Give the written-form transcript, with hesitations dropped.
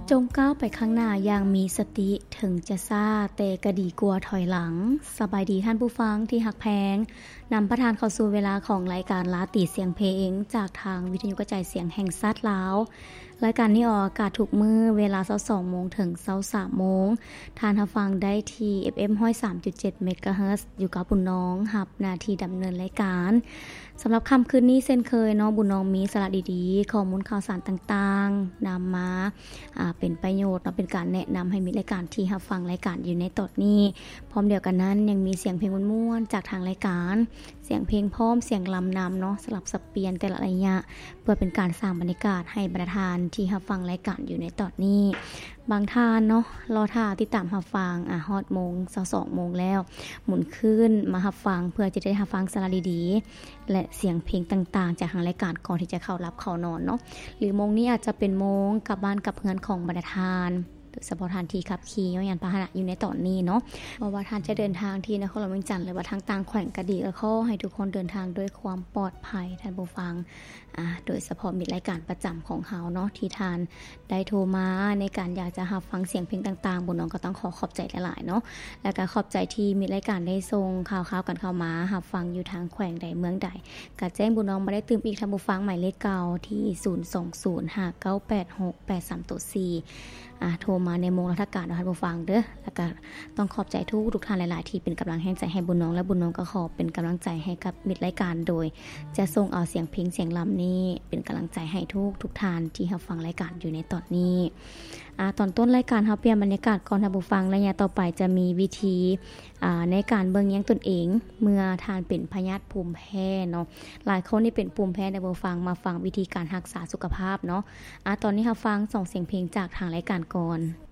จงก้าวไปข้างหน้าอย่างมีสติถึงจะซ่าแต่ก็ดีกว่าถอยหลังสบายดีท่านผู้ฟังที่หักแพงนำประทานเข้าสู่เวลาของรายการลาตีเสียงเพลงจากทางวิทยุกระจายเสียงแห่งชาติลาวรายการนี้ออกอากาศทุกมื้อเวลา 22:00 นถึง 23:00 นท่านรับฟังได้ที่ FM 103.7 เมกะเฮิรตซ์อยู่กับบุญน้องรับหน้าที่ดำเนินรายการสำหรับค่ำคืนนี้เช่นเคยเนาะบุญน้องมีสาระดีๆข้อมูลข่าวสารต่างๆนำมาเป็นประโยชน์และเป็นการแนะนำให้มีรายการที่รับฟังรายการอยู่ในตอนนี้พร้อมเดียวกันนั้นยังมีเสียงเพลงม่วนๆจากทางรายการเสียงเพลงพร้อมเสียงลำนำเนาะสลับสับเปลี่ยนแต่ละระยะเพื่อเป็นการสร้างบรรยากาศให้บรรทานที่รับฟังรายการอยู่ในตอนนี้บางท่านเนาะรอท่าติดตามรับฟังฮอดโมง 22:00 นแล้วหมุนขึ้นมารับฟังเพื่อจะได้รับฟังสาระดีๆและเสียงเพลงต่างๆจากทางรายการก่อนที่จะเข้ารับเข้านอนเนาะหรือโมงนี้อาจจะเป็นโมงกลับบ้านกับเพื่อนของบรรทานโดยเฉพาะทานที่ขับขี่ยานพาหนะอยู่ในตอนนี้เนาะว่าท่านจะเดินทางที่นครหลวงเวียงจันทน์หรือว่าทางต่างแขวงก็ดีก็ขอให้ทุกคนเดินทางด้วยความปลอดภัยท่านผู้ฟังโดยเฉพาะมิตรรายการประจำของเฮาเนาะที่ทานได้โทรมาในการอยากจะรับฟังเสียงเพลงต่างๆบุญน้องก็ต้องขอบใจหลายๆเนาะแล้วก็ขอบใจที่มิตรรายการได้ส่งข่าวๆกันเข้ามารับฟังอยู่ทางแขวงใดเมืองใดก็แจ้งบุญน้องบ่ได้ตื่มอีกท่านผู้ฟังหมายเลขเก่าที่020598683-4โทรมาในโมงราชการท่านผู้ฟังเด้อแล้วก็ต้องขอบใจทุกท่านหลายๆที่เป็นกำลังแห่งใจให้บุญน้องและบุญน้องก็ขอเป็นกำลังใจให้กับมิตรรายการโดยจะส่งเอาเสียงเพลงเสียงลำนี้เป็นกำลังใจให้ทุกท่านที่รับฟังรายการอยู่ในตอนนี้ตอนต้นรายการเฮาเปลี่ยนบรรยากาศก่อนท่านผู้ฟังระยะต่อไปจะมีวิธีในการเบิ่งแยงตนเองเมื่อทานเป็นพยาธิภูมิแพ้เนาะหลายคนนี่เป็นภูมิแพ้ได้บ่ฟังมาฟังวิธีการรักษาสุขภาพเนาะตอนนี้เฮาฟัง2เสียงเพลงจากทางรายการก่อน